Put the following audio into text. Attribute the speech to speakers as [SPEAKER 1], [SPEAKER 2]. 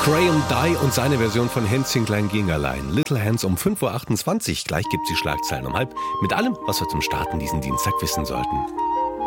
[SPEAKER 1] Graham Dye und seine Version von Hänschen klein ging allein. Little Hands um 5.28 Uhr. Gleich gibt's die Schlagzeilen um halb. Mit allem, was wir zum Starten diesen Dienstag wissen sollten.